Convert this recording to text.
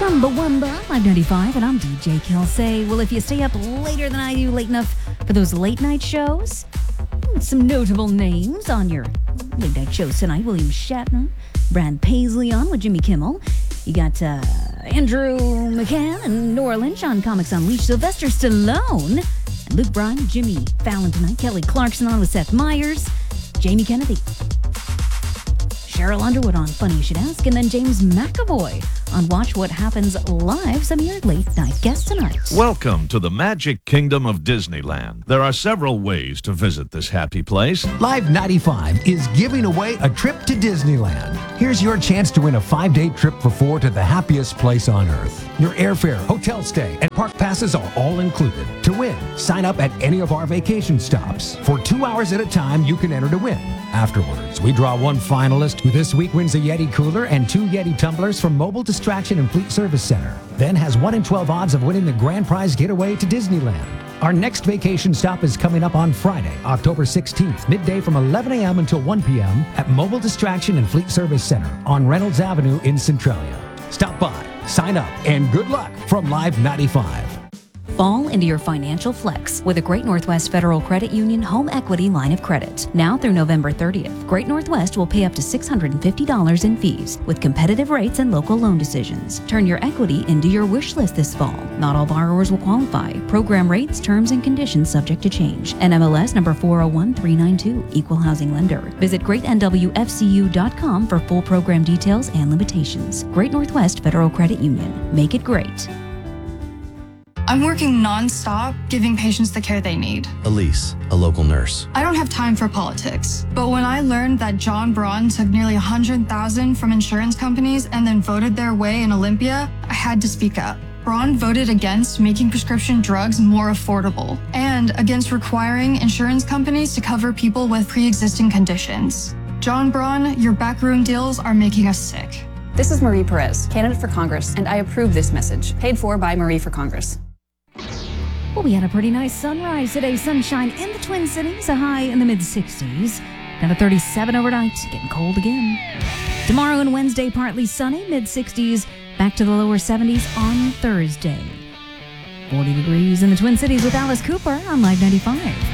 Chumbawamba, Live 95, and I'm DJ Kelsey. Well, if you stay up later than I do, late enough for those late night shows, some notable names on your late night shows tonight. William Shatner, Brad Paisley on with Jimmy Kimmel. You got Andrew McCann and Nora Lynch on Comics Unleashed. Sylvester Stallone and Luke Bryan, Jimmy Fallon tonight. Kelly Clarkson on with Seth Meyers. Jamie Kennedy. Cheryl Underwood on Funny You Should Ask. And then James McAvoy on Watch What Happens Live. Some of your late night guests tonight. Welcome to the Magic Kingdom of Disneyland. There are several ways to visit this happy place. Live 95 is giving away a trip to Disneyland. Here's your chance to win a 5-day trip for 4 to the happiest place on earth. Your airfare, hotel stay, and park passes are all included. To win, sign up at any of our vacation stops. For 2 hours at a time, you can enter to win. Afterwards, we draw one finalist who this week wins a Yeti cooler and 2 Yeti tumblers from Mobile Distraction and Fleet Service Center. Then has 1 in 12 odds of winning the grand prize getaway to Disneyland. Our next vacation stop is coming up on Friday, October 16th, midday from 11 a.m. until 1 p.m. at Mobile Distraction and Fleet Service Center on Reynolds Avenue in Centralia. Stop by, sign up, and good luck from Live 95. Fall into your financial flex with a Great Northwest Federal Credit Union home equity line of credit. Now through November 30th, Great Northwest will pay up to $650 in fees with competitive rates and local loan decisions. Turn your equity into your wish list this fall. Not all borrowers will qualify. Program rates, terms, and conditions subject to change. NMLS number 401392, Equal Housing Lender. Visit greatnwfcu.com for full program details and limitations. Great Northwest Federal Credit Union. Make it great. I'm working non-stop, giving patients the care they need. Elise, a local nurse. I don't have time for politics. But when I learned that John Braun took nearly $100,000 from insurance companies and then voted their way in Olympia, I had to speak up. Braun voted against making prescription drugs more affordable and against requiring insurance companies to cover people with pre-existing conditions. John Braun, your backroom deals are making us sick. This is Marie Perez, candidate for Congress, and I approve this message. Paid for by Marie for Congress. Well, we had a pretty nice sunrise today. Sunshine in the Twin Cities, a high in the mid-60s. Down to 37 overnight, getting cold again. Tomorrow and Wednesday, partly sunny, mid-60s, back to the lower 70s on Thursday. 40 degrees in the Twin Cities with Alice Cooper on Live 95.